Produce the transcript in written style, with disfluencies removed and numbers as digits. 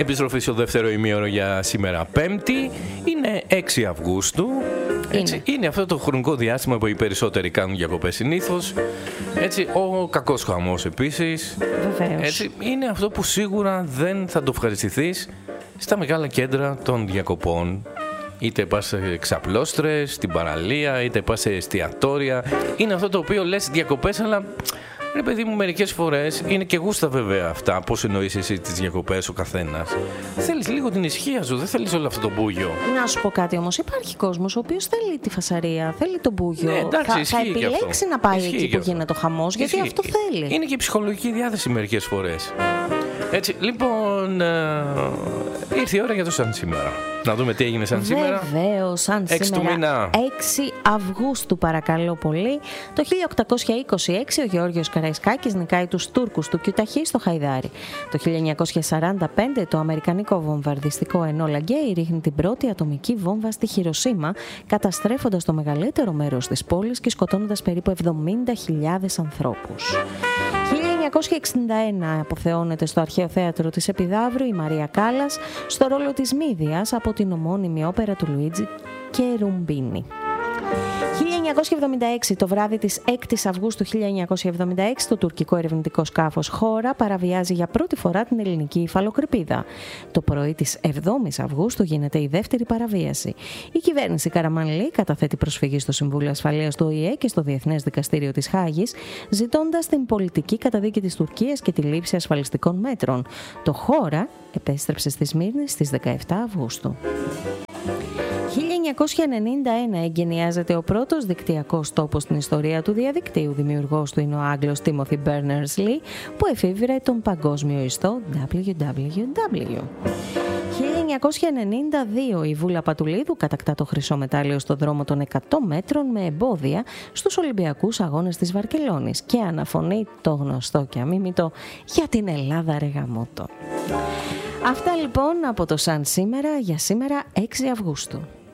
Επιστροφή στο δεύτερο ημίωρο για σήμερα Πέμπτη. Είναι 6 Αυγούστου. Είναι αυτό το χρονικό διάστημα που οι περισσότεροι κάνουν διακοπές συνήθως. Ο κακός χαμός επίσης. Βεβαίως. Είναι αυτό που σίγουρα δεν θα το ευχαριστηθείς στα μεγάλα κέντρα των διακοπών. Είτε πας σε ξαπλώστρες, στην παραλία, είτε πας σε εστιατόρια. Είναι αυτό το οποίο λες διακοπές, αλλά ρε παιδί μου, μερικές φορές είναι και γούστα βέβαια αυτά. Πώς εννοείς εσύ τις διακοπές ο καθένας? Θέλεις λίγο την ησυχία σου, δεν θέλεις όλο αυτό το μπούγιο. Να σου πω κάτι όμως, υπάρχει κόσμος ο οποίος θέλει τη φασαρία, θέλει το μπούγιο. Ναι, εντάξει, θα επιλέξει να πάει εκεί που γίνεται ο χαμός, γιατί αυτό θέλει. Είναι και η ψυχολογική διάθεση μερικές φορές. Λοιπόν, ήρθε η ώρα για το σαν σήμερα. Να δούμε τι έγινε σαν σήμερα. Βεβαίως, σαν 6 σήμερα. του μήνα. 6 Αυγούστου, παρακαλώ πολύ. Το 1826 ο Γεώργιος Καραϊσκάκης νικάει τους Τούρκους του Κιουταχή στο Χαϊδάρι. Το 1945 το αμερικανικό βομβαρδιστικό Ενόλα Γκέι ρίχνει την πρώτη ατομική βόμβα στη Χιροσίμα, καταστρέφοντας το μεγαλύτερο μέρος της πόλης και σκοτώνοντας περίπου 70.000 ανθρώπους. 1961 αποθεώνεται στο Αρχαίο Θέατρο της Επιδαύρου η Μαρία Κάλλας στο ρόλο της Μύδιας από την ομώνυμη όπερα του Λουίτζι Κερουμπίνη. 1976, το βράδυ της 6ης Αυγούστου 1976, το τουρκικό ερευνητικό σκάφος Χώρα παραβιάζει για πρώτη φορά την ελληνική υφαλοκρηπίδα. Το πρωί της 7ης Αυγούστου γίνεται η δεύτερη παραβίαση. Η κυβέρνηση Καραμανλή καταθέτει προσφυγή στο Συμβούλιο Ασφαλείας του ΟΗΕ και στο Διεθνές Δικαστήριο της Χάγης, ζητώντας την πολιτική καταδίκη της Τουρκίας και τη λήψη ασφαλιστικών μέτρων. Το Χώρα επέστρεψε στη Σμύρνη στις 17 Αυγούστου. 1991 εγκαινιάζεται ο πρώτος δικτυακός τόπος στην ιστορία του διαδικτύου. Δημιουργός του είναι ο Άγγλος Timothy Berners-Lee, που εφήβρε τον παγκόσμιο ιστό www. 1992 η Βούλα Πατουλίδου κατακτά το χρυσό μετάλλιο στο δρόμο των 100 μέτρων με εμπόδια στους Ολυμπιακούς Αγώνες της Βαρκελόνης και αναφωνεί το γνωστό και αμίμητο «Για την Ελλάδα ρε γαμώτο». Αυτά λοιπόν από το Σαν σήμερα για σήμερα 6 Αυγούστου.